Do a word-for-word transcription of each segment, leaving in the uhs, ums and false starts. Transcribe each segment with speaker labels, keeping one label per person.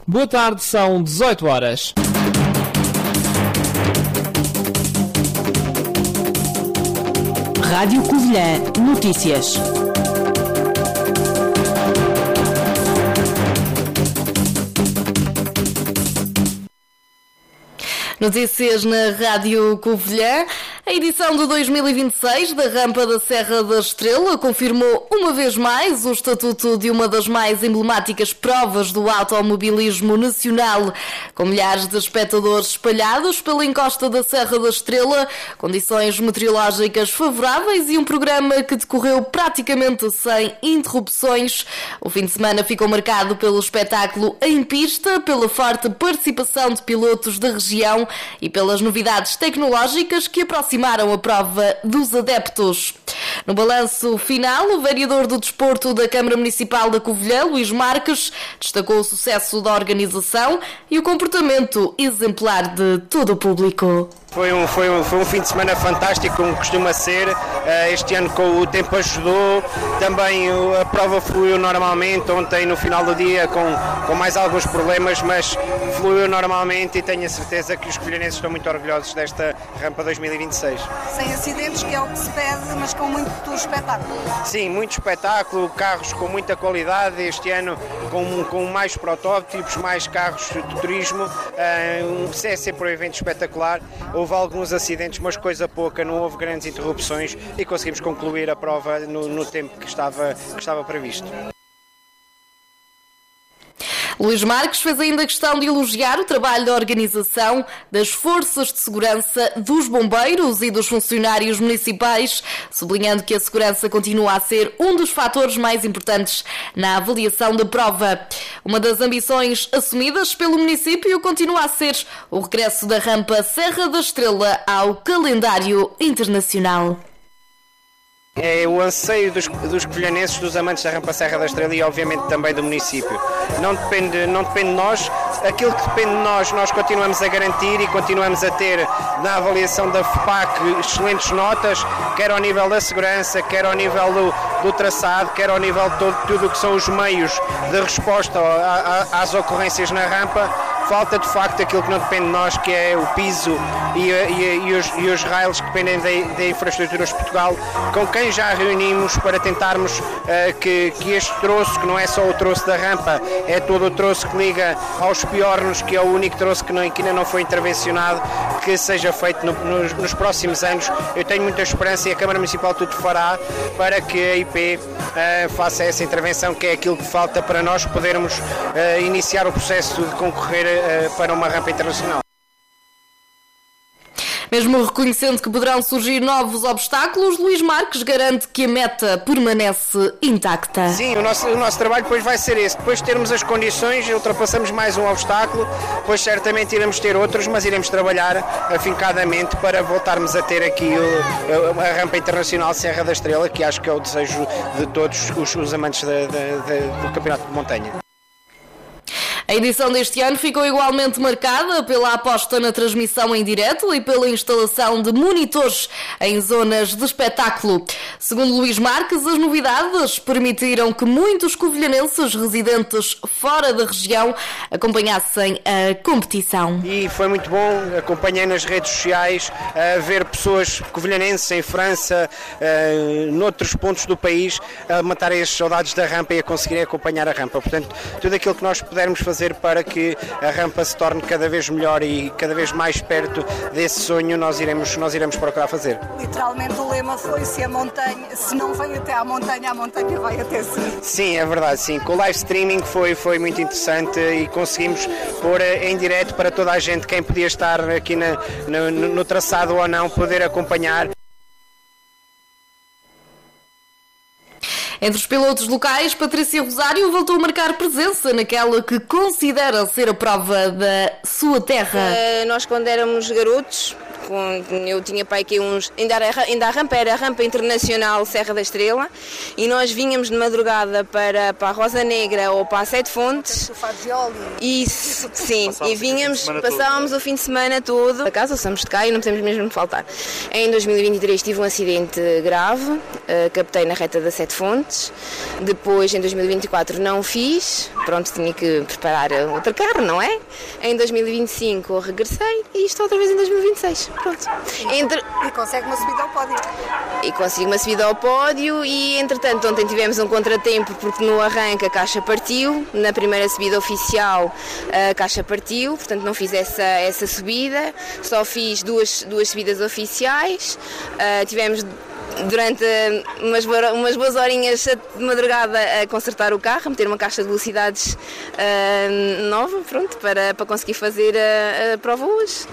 Speaker 1: Boa tarde, são dezoito horas.
Speaker 2: Rádio Covilhã Notícias.
Speaker 3: Notícias na Rádio Covilhã. A edição de dois mil e vinte e seis da Rampa da Serra da Estrela confirmou uma vez mais o estatuto de uma das mais emblemáticas provas do automobilismo nacional. Com milhares de espectadores espalhados pela encosta da Serra da Estrela, condições meteorológicas favoráveis e um programa que decorreu praticamente sem interrupções. O fim de semana ficou marcado pelo espetáculo em pista, pela forte participação de pilotos da região e pelas novidades tecnológicas que aproximaram a prova dos adeptos. No balanço final, o vereador do Desporto da Câmara Municipal da Covilhã, Luís Marques, destacou o sucesso da organização e o comportamento exemplar de todo o público.
Speaker 4: Foi um, foi, um, foi um fim de semana fantástico, como costuma ser. Este ano com o tempo ajudou, também a prova fluiu normalmente, ontem no final do dia com, com mais alguns problemas, mas fluiu normalmente e tenho a certeza que os covilhanenses estão muito orgulhosos desta Rampa dois mil e vinte e seis.
Speaker 5: Sem acidentes, que é o que se pede, mas com muito espetáculo.
Speaker 4: Sim, muito espetáculo, carros com muita qualidade, este ano com, com mais protótipos, mais carros de turismo, um, é sempre um evento espetacular. Houve alguns acidentes, mas coisa pouca, não houve grandes interrupções e conseguimos concluir a prova no, no tempo que estava, que estava previsto.
Speaker 3: Luís Marques fez ainda questão de elogiar o trabalho da organização, das forças de segurança, dos bombeiros e dos funcionários municipais, sublinhando que a segurança continua a ser um dos fatores mais importantes na avaliação da prova. Uma das ambições assumidas pelo município continua a ser o regresso da Rampa Serra da Estrela ao calendário internacional.
Speaker 4: É o anseio dos, dos covilhanenses, dos amantes da Rampa Serra da Estrela e obviamente também do município. Não depende, não depende de nós, aquilo que depende de nós, nós continuamos a garantir e continuamos a ter na avaliação da F P A C excelentes notas, quer ao nível da segurança, quer ao nível do, do traçado, quer ao nível de todo, tudo o que são os meios de resposta a, a, às ocorrências na rampa. Falta de facto aquilo que não depende de nós, que é o piso e, e, e, os, e os rails que dependem da, da Infraestruturas de Portugal, com quem já reunimos para tentarmos uh, que, que este troço, que não é só o troço da rampa, é todo o troço que liga aos piornos, que é o único troço que, não, que ainda não foi intervencionado, que seja feito no, nos, nos próximos anos. Eu tenho muita esperança e a Câmara Municipal tudo fará para que a I P uh, faça essa intervenção, que é aquilo que falta para nós podermos uh, iniciar o processo de concorrer para uma rampa internacional.
Speaker 3: Mesmo reconhecendo que poderão surgir novos obstáculos, Luís Marques garante que a meta permanece intacta.
Speaker 4: Sim, o nosso, o nosso trabalho depois vai ser esse. Depois de termos as condições, ultrapassamos mais um obstáculo, depois certamente iremos ter outros, mas iremos trabalhar afincadamente para voltarmos a ter aqui o, a rampa internacional Serra da Estrela, que acho que é o desejo de todos os, os amantes da, da, da, do campeonato de montanha.
Speaker 3: A edição deste ano ficou igualmente marcada pela aposta na transmissão em direto e pela instalação de monitores em zonas de espetáculo. Segundo Luís Marques, as novidades permitiram que muitos covilhanenses residentes fora da região acompanhassem a competição.
Speaker 4: E foi muito bom, acompanhei nas redes sociais, a ver pessoas covilhanenses em França, uh, noutros pontos do país, a matarem as saudades da rampa e a conseguirem acompanhar a rampa. Portanto, tudo aquilo que nós pudermos fazer para que a rampa se torne cada vez melhor e cada vez mais perto desse sonho, nós iremos, nós iremos procurar fazer.
Speaker 5: Literalmente o lema foi: se a montanha, se não vem até à montanha, a montanha vai até si.
Speaker 4: Sim, é verdade, sim. Com o live streaming foi, foi muito interessante e conseguimos pôr em direto para toda a gente, quem podia estar aqui na, no, no traçado ou não, poder acompanhar.
Speaker 3: Entre os pilotos locais, Patrícia Rosário voltou a marcar presença naquela que considera ser a prova da sua terra.
Speaker 6: Uh, nós, quando éramos garotos, com, eu tinha pai que uns, ainda, era, ainda a rampa era a rampa internacional Serra da Estrela, e nós vínhamos de madrugada para, para a Rosa Negra ou para a Sete Fontes. Isso, sim, e vínhamos, passávamos o fim de semana todo. A casa, somos de cá e não podemos mesmo faltar. Em dois mil e vinte e três tive um acidente grave, uh, captei na reta da Sete Fontes. Depois, em dois mil e vinte e quatro, não fiz. Pronto, tinha que preparar outro carro, não é? Em dois mil e vinte e cinco regressei e estou outra vez em dois mil e vinte e seis. Pronto. Entre...
Speaker 5: E consegue uma subida ao pódio.
Speaker 6: E consegui uma subida ao pódio e, entretanto, ontem tivemos um contratempo porque no arranque a caixa partiu. Na primeira subida oficial a caixa partiu, portanto não fiz essa, essa subida. Só fiz duas, duas subidas oficiais. Uh, tivemos durante umas, umas boas horinhas de madrugada a consertar o carro, a meter uma caixa de velocidades uh, nova, pronto, para, para conseguir fazer a, a prova hoje.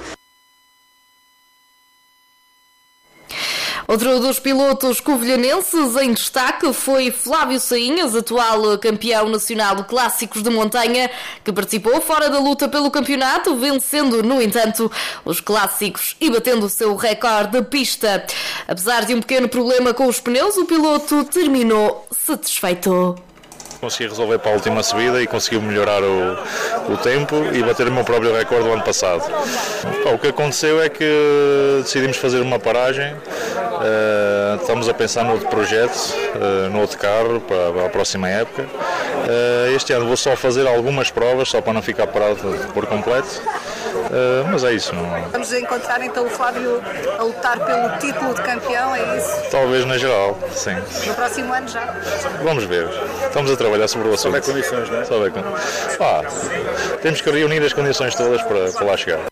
Speaker 3: Outro dos pilotos covilhanenses em destaque foi Flávio Sainhas, atual campeão nacional de clássicos de montanha, que participou fora da luta pelo campeonato, vencendo, no entanto, os clássicos e batendo o seu recorde de pista. Apesar de um pequeno problema com os pneus, o piloto terminou satisfeito.
Speaker 7: Consegui resolver para a última subida e conseguiu melhorar o, o tempo e bater o meu próprio recorde do ano passado. O que aconteceu é que decidimos fazer uma paragem, uh, estamos a pensar no outro projeto, uh, no outro carro para a próxima época. Uh, este ano vou só fazer algumas provas, só para não ficar parado por completo, uh, mas é isso. Não...
Speaker 5: Vamos encontrar então o Flávio a lutar pelo título de campeão, é isso?
Speaker 7: Talvez na geral, sim.
Speaker 5: No próximo ano já?
Speaker 7: Vamos ver, estamos a trabalhar sobre o assunto.
Speaker 8: Só é condições, não é?
Speaker 7: Só é con... ah, temos que reunir as condições todas para, para lá chegar.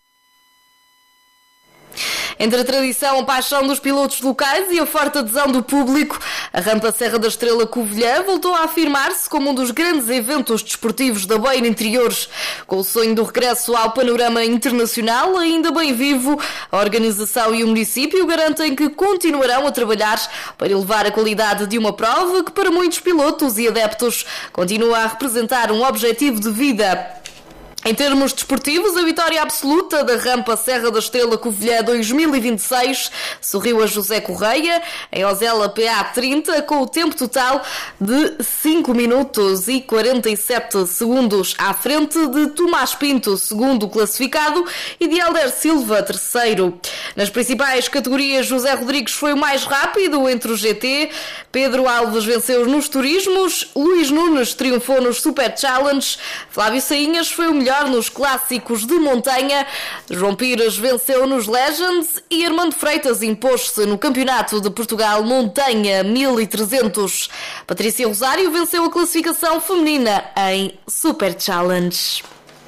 Speaker 3: Entre a tradição, a paixão dos pilotos locais e a forte adesão do público, a Rampa Serra da Estrela Covilhã voltou a afirmar-se como um dos grandes eventos desportivos da Beira Interiores. Com o sonho do regresso ao panorama internacional ainda bem vivo, a organização e o município garantem que continuarão a trabalhar para elevar a qualidade de uma prova que, para muitos pilotos e adeptos, continua a representar um objetivo de vida. Em termos desportivos, a vitória absoluta da Rampa Serra da Estrela Covilhã dois mil e vinte e seis sorriu a José Correia em Ozela P A trinta com o tempo total de cinco minutos e quarenta e sete segundos à frente de Tomás Pinto, segundo classificado, e de Helder Silva, terceiro. Nas principais categorias, José Rodrigues foi o mais rápido entre o G T, Pedro Alves venceu nos turismos, Luís Nunes triunfou nos Super Challenge, Flávio Sainhas foi o melhor nos clássicos de montanha, João Pires venceu nos Legends e Armando Freitas impôs-se no Campeonato de Portugal Montanha mil e trezentos. Patrícia Rosário venceu a classificação feminina em Super Challenge.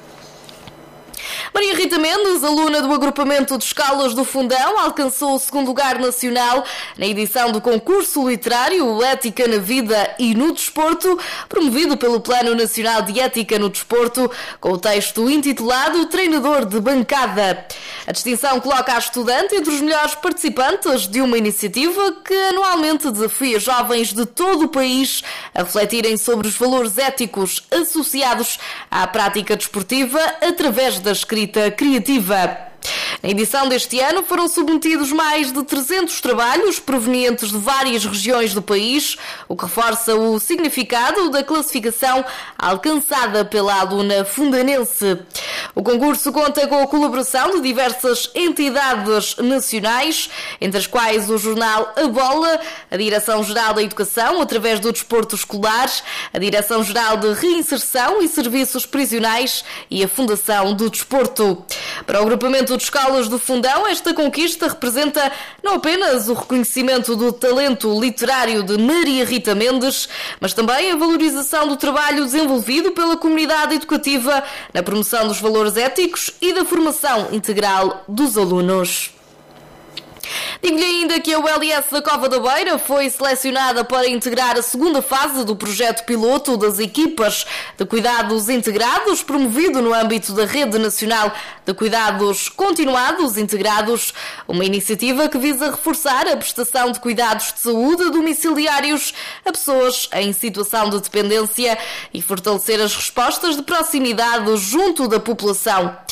Speaker 3: Maria Rita Mendes, aluna do agrupamento de escolas do Fundão, alcançou o segundo lugar nacional na edição do concurso literário Ética na Vida e no Desporto, promovido pelo Plano Nacional de Ética no Desporto, com o texto intitulado Treinador de Bancada. A distinção coloca a estudante entre os melhores participantes de uma iniciativa que anualmente desafia jovens de todo o país a refletirem sobre os valores éticos associados à prática desportiva através da escrita criativa. Na edição deste ano foram submetidos mais de trezentos trabalhos provenientes de várias regiões do país, o que reforça o significado da classificação alcançada pela aluna fundanense. O concurso conta com a colaboração de diversas entidades nacionais, entre as quais o jornal A Bola, a Direção-Geral da Educação, através do Desporto Escolar, a Direção-Geral de Reinserção e Serviços Prisionais e a Fundação do Desporto. Para o agrupamento de escolas do Fundão, esta conquista representa não apenas o reconhecimento do talento literário de Maria Rita Mendes, mas também a valorização do trabalho desenvolvido pela comunidade educativa na promoção dos valores éticos e da formação integral dos alunos. Digo-lhe ainda que a U L S da Cova da Beira foi selecionada para integrar a segunda fase do projeto piloto das equipas de cuidados integrados, promovido no âmbito da Rede Nacional de Cuidados Continuados Integrados, uma iniciativa que visa reforçar a prestação de cuidados de saúde domiciliários a pessoas em situação de dependência e fortalecer as respostas de proximidade junto da população.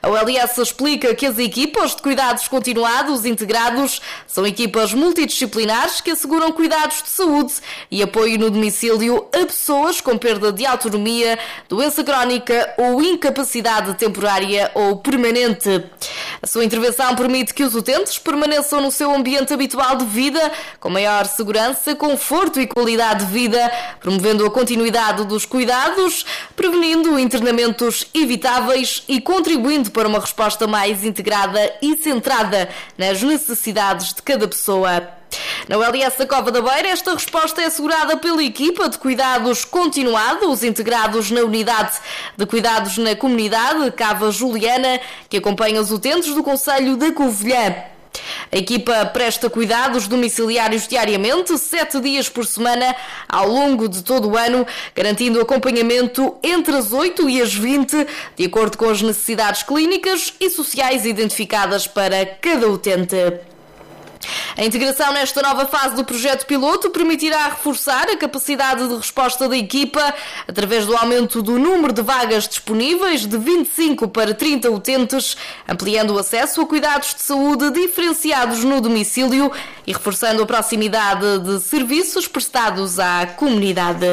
Speaker 3: A O L S explica que as equipas de cuidados continuados integrados são equipas multidisciplinares que asseguram cuidados de saúde e apoio no domicílio a pessoas com perda de autonomia, doença crónica ou incapacidade temporária ou permanente. A sua intervenção permite que os utentes permaneçam no seu ambiente habitual de vida, com maior segurança, conforto e qualidade de vida, promovendo a continuidade dos cuidados, prevenindo internamentos evitáveis e contribuindo para uma resposta mais integrada e centrada nas necessidades de cada pessoa. Na U L S da Cova da Beira, esta resposta é assegurada pela equipa de cuidados continuados integrados na unidade de cuidados na comunidade Cava Juliana, que acompanha os utentes do concelho da Covilhã. A equipa presta cuidados domiciliários diariamente, sete dias por semana, ao longo de todo o ano, garantindo acompanhamento entre as oito e as vinte, de acordo com as necessidades clínicas e sociais identificadas para cada utente. A integração nesta nova fase do projeto piloto permitirá reforçar a capacidade de resposta da equipa através do aumento do número de vagas disponíveis de vinte e cinco para trinta utentes, ampliando o acesso a cuidados de saúde diferenciados no domicílio e reforçando a proximidade de serviços prestados à comunidade.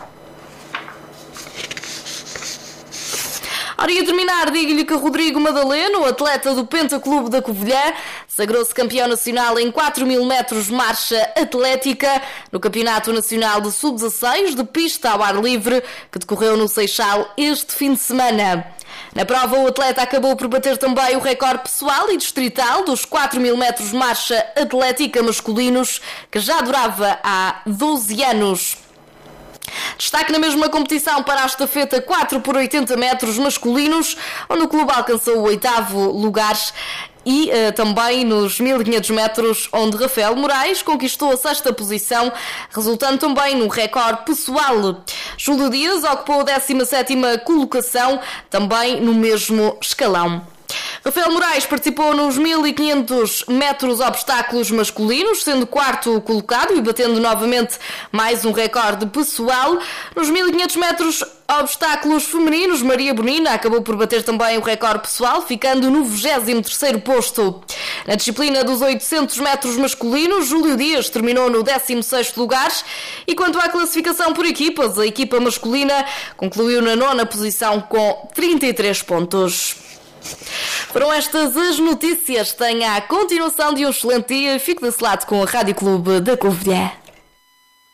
Speaker 3: Ora, e a terminar, digo-lhe que Rodrigo Madaleno, atleta do Pentaclube da Covilhã, sagrou-se campeão nacional em quatro mil metros marcha atlética no Campeonato Nacional de sub dezasseis de pista ao ar livre, que decorreu no Seixal este fim de semana. Na prova, o atleta acabou por bater também o recorde pessoal e distrital dos quatro mil metros marcha atlética masculinos, que já durava há doze anos. Destaque na mesma competição para a estafeta quatro por oitenta metros masculinos, onde o clube alcançou o oitavo lugar, e uh, também nos mil e quinhentos metros, onde Rafael Moraes conquistou a sexta posição, resultando também num recorde pessoal. Júlio Dias ocupou a décima sétima colocação, também no mesmo escalão. Rafael Moraes participou nos mil e quinhentos metros obstáculos masculinos, sendo quarto colocado e batendo novamente mais um recorde pessoal. Nos mil e quinhentos metros obstáculos femininos, Maria Bonina acabou por bater também o recorde pessoal, ficando no vigésimo terceiro posto. Na disciplina dos oitocentos metros masculinos, Júlio Dias terminou no décimo sexto lugar. E quanto à classificação por equipas, a equipa masculina concluiu na nona posição com trinta e três pontos. Foram estas as notícias. Tenha a continuação de um excelente dia. Fique desse lado com a Rádio Clube da Covilhã.